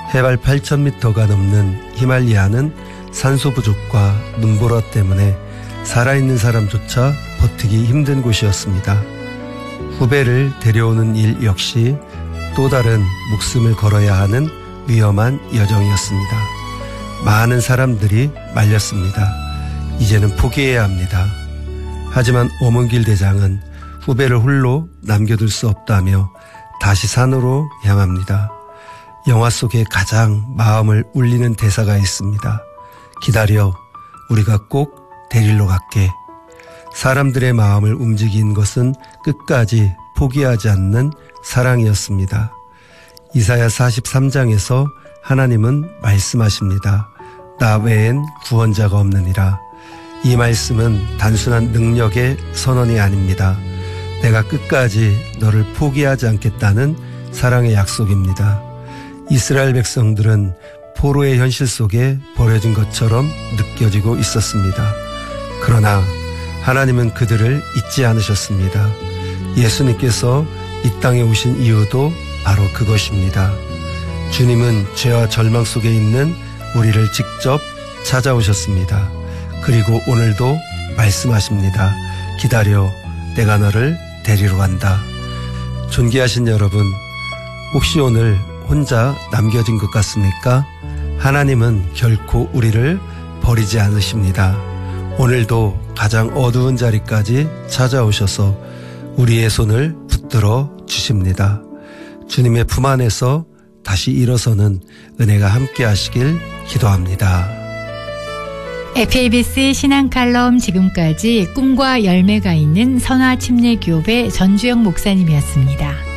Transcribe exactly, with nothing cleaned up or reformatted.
해발 팔천 미터가 넘는 히말리아는 산소 부족과 눈보라 때문에 살아있는 사람조차 버티기 힘든 곳이었습니다. 후배를 데려오는 일 역시 또 다른 목숨을 걸어야 하는 위험한 여정이었습니다. 많은 사람들이 말렸습니다. 이제는 포기해야 합니다. 하지만 오문길 대장은 후배를 홀로 남겨둘 수 없다며 다시 산으로 향합니다. 영화 속에 가장 마음을 울리는 대사가 있습니다. 기다려, 우리가 꼭 데리러 갈게. 사람들의 마음을 움직인 것은 끝까지 포기하지 않는 사랑이었습니다. 이사야 사십삼 장에서 하나님은 말씀하십니다. 나 외엔 구원자가 없느니라. 이 말씀은 단순한 능력의 선언이 아닙니다. 내가 끝까지 너를 포기하지 않겠다는 사랑의 약속입니다. 이스라엘 백성들은 포로의 현실 속에 버려진 것처럼 느껴지고 있었습니다. 그러나 하나님은 그들을 잊지 않으셨습니다. 예수님께서 이 땅에 오신 이유도 바로 그것입니다. 주님은 죄와 절망 속에 있는 우리를 직접 찾아오셨습니다. 그리고 오늘도 말씀하십니다. 기다려, 내가 너를 데리러 간다. 존귀하신 여러분, 혹시 오늘 혼자 남겨진 것 같습니까? 하나님은 결코 우리를 버리지 않으십니다. 오늘도 가장 어두운 자리까지 찾아오셔서 우리의 손을 붙들어 주십니다. 주님의 품 안에서 다시 일어서는 은혜가 함께 하시길 기도합니다. 에프에이비씨 신앙 칼럼 지금까지 꿈과 열매가 있는 선화 침례교회 전주영 목사님이었습니다.